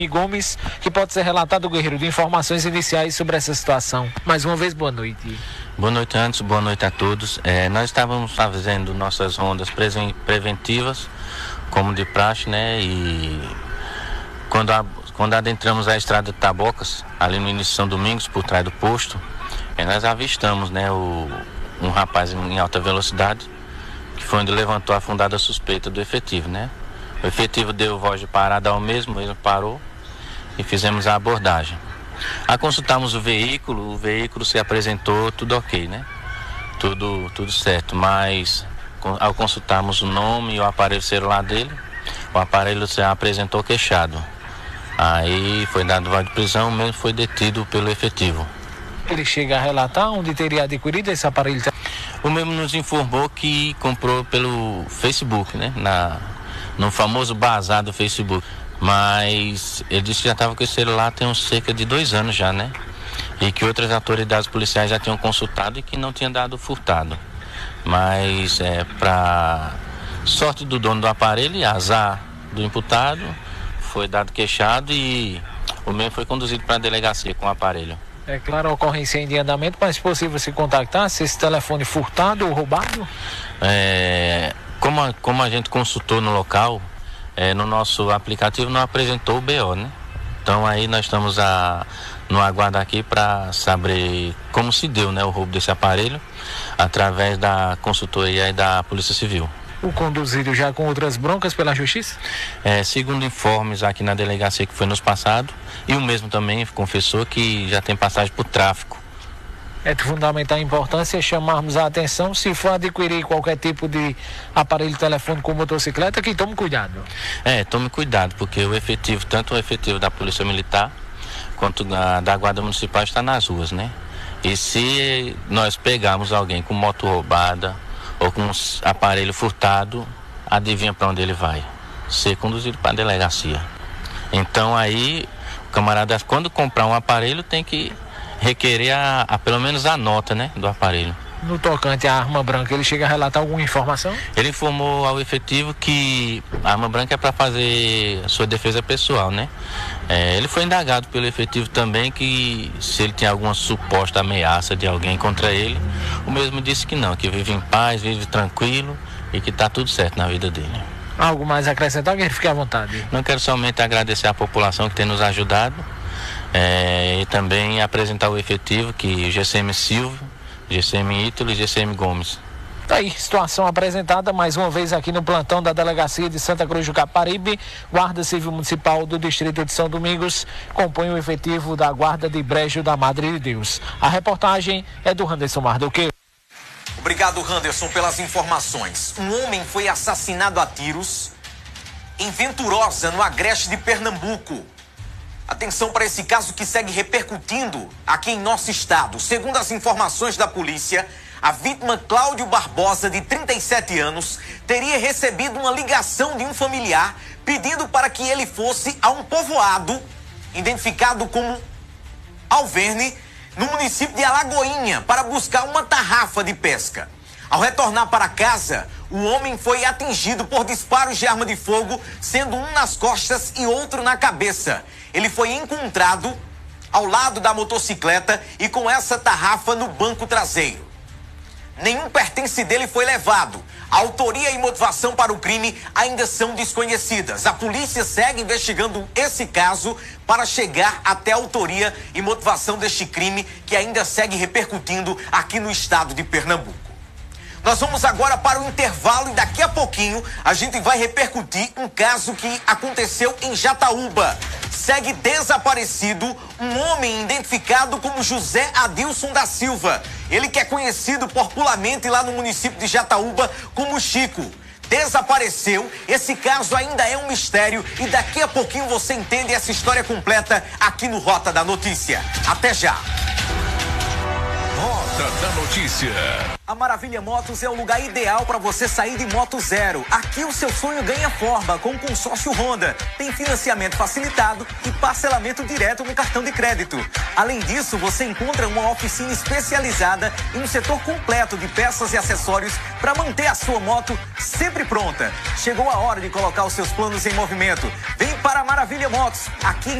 Gomes, que pode ser relatado, Guerreiro, de informações iniciais sobre essa situação. Mais uma vez, boa noite. Boa noite, Anderson. Boa noite a todos. Nós estávamos fazendo nossas rondas preventivas, como de praxe, né? E quando adentramos a estrada de Tabocas, ali no início de São Domingos, por trás do posto, nós avistamos, né, um rapaz em alta velocidade, que foi onde levantou a fundada suspeita do efetivo, né? O efetivo deu voz de parada ao mesmo parou e fizemos a abordagem. A consultarmos o veículo se apresentou tudo ok, né? Tudo certo, mas ao consultarmos o nome e o aparelho celular dele, o aparelho se apresentou queixado. Aí foi dado voz de prisão, mesmo foi detido pelo efetivo. Ele chega a relatar onde teria adquirido esse aparelho? O mesmo nos informou que comprou pelo Facebook, né? No famoso bazar do Facebook. Mas ele disse que já estava com esse celular tem cerca de 2 anos já, né? E que outras autoridades policiais já tinham consultado e que não tinha dado furtado. Mas para sorte do dono do aparelho e azar do imputado, foi dado queixado e o mesmo foi conduzido para a delegacia com o aparelho. É claro, a ocorrência em andamento, mas é possível se contactar se esse telefone furtado ou roubado? Como a gente consultou no local, no nosso aplicativo não apresentou o BO, né? Então aí nós estamos no aguardo aqui para saber como se deu, né, o roubo desse aparelho através da consultoria e da Polícia Civil. O conduzido já com outras broncas pela Justiça? Segundo informes aqui na delegacia que foi nos passado, e o mesmo também confessou que já tem passagem por tráfico. É de fundamental importância chamarmos a atenção, se for adquirir qualquer tipo de aparelho telefônico com motocicleta, que tome cuidado. Tome cuidado, porque o efetivo, tanto o efetivo da Polícia Militar quanto da Guarda Municipal está nas ruas, né? E se nós pegarmos alguém com moto roubada ou com aparelho furtado, adivinha para onde ele vai? Ser conduzido para a delegacia. Então aí, o camarada, quando comprar um aparelho, tem que requerer pelo menos a nota, né, do aparelho. No tocante à arma branca, ele chega a relatar alguma informação? Ele informou ao efetivo que a arma branca é para fazer a sua defesa pessoal, né? Ele foi indagado pelo efetivo também que se ele tem alguma suposta ameaça de alguém contra ele, o mesmo disse que não, que vive em paz, vive tranquilo e que está tudo certo na vida dele. Algo mais a acrescentar, que ele fique à vontade? Não quero somente agradecer à população que tem nos ajudado, e também apresentar o efetivo, que GCM Silvio, GCM Ítalo e GCM Gomes. Tá aí, situação apresentada mais uma vez aqui no plantão da Delegacia de Santa Cruz do Caparibe. Guarda Civil Municipal do Distrito de São Domingos compõe o efetivo da Guarda de Brejo da Madre de Deus. A reportagem é do Randerson Mardoqueiro. Obrigado, Randerson, pelas informações. Um homem foi assassinado a tiros em Venturosa, no Agreste de Pernambuco. Atenção para esse caso que segue repercutindo aqui em nosso estado. Segundo as informações da polícia, a vítima Cláudio Barbosa, de 37 anos, teria recebido uma ligação de um familiar pedindo para que ele fosse a um povoado identificado como Alverne, no município de Alagoinha, para buscar uma tarrafa de pesca. Ao retornar para casa, o homem foi atingido por disparos de arma de fogo, sendo um nas costas e outro na cabeça. Ele foi encontrado ao lado da motocicleta e com essa tarrafa no banco traseiro. Nenhum pertence dele foi levado. A autoria e motivação para o crime ainda são desconhecidas. A polícia segue investigando esse caso para chegar até a autoria e motivação deste crime que ainda segue repercutindo aqui no estado de Pernambuco. Nós vamos agora para o intervalo e daqui a pouquinho a gente vai repercutir um caso que aconteceu em Jataúba. Segue desaparecido um homem identificado como José Adilson da Silva. Ele que é conhecido popularmente lá no município de Jataúba como Chico. Desapareceu, esse caso ainda é um mistério e daqui a pouquinho você entende essa história completa aqui no Rota da Notícia. Até já! Hora da Notícia. A Maravilha Motos é o lugar ideal para você sair de moto zero. Aqui o seu sonho ganha forma com o consórcio Honda. Tem financiamento facilitado e parcelamento direto no cartão de crédito. Além disso, você encontra uma oficina especializada e um setor completo de peças e acessórios para manter a sua moto sempre pronta. Chegou a hora de colocar os seus planos em movimento. Vem para a Maravilha Motos, aqui em